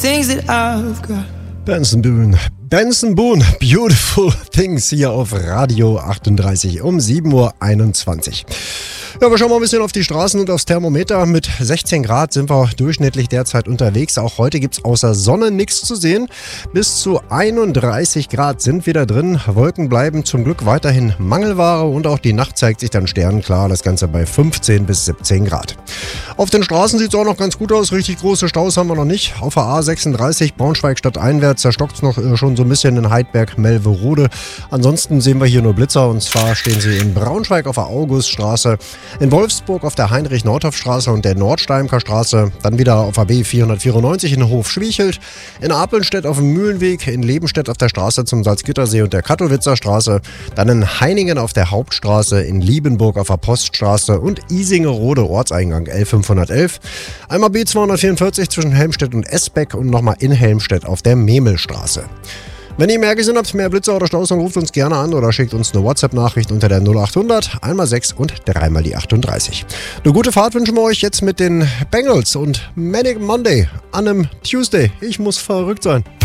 things that I've got. Benson Boone, Beautiful Things hier auf Radio 38 um 7.21 Uhr. Ja, wir schauen mal ein bisschen auf die Straßen und aufs Thermometer. Mit 16 Grad sind wir durchschnittlich derzeit unterwegs. Auch heute gibt es außer Sonne nichts zu sehen. Bis zu 31 Grad sind wieder drin. Wolken bleiben zum Glück weiterhin Mangelware und auch die Nacht zeigt sich dann sternklar. Das Ganze bei 15 bis 17 Grad. Auf den Straßen sieht es auch noch ganz gut aus. Richtig große Staus haben wir noch nicht. Auf der A36 Braunschweig stadteinwärts, da stockt es noch schon so ein bisschen in Heidberg-Melverode. Ansonsten sehen wir hier nur Blitzer und zwar stehen sie in Braunschweig auf der Auguststraße, in Wolfsburg auf der Heinrich-Nordhoff-Straße und der Nordsteimker-Straße, dann wieder auf der B494 in Hof-Schwiechelt, in Apelstedt auf dem Mühlenweg, in Lebenstedt auf der Straße zum Salzgittersee und der Kattowitzer Straße, dann in Heiningen auf der Hauptstraße, in Liebenburg auf der Poststraße und Isingerode Ortseingang L511, einmal B244 zwischen Helmstedt und Esbeck und nochmal in Helmstedt auf der Memelstraße. Wenn ihr mehr gesehen habt, mehr Blitzer oder Staus, dann ruft uns gerne an oder schickt uns eine WhatsApp-Nachricht unter der 0800 1x6 und 3x38. Eine gute Fahrt wünschen wir euch jetzt mit den Bengals und Manic Monday an einem Tuesday. Ich muss verrückt sein.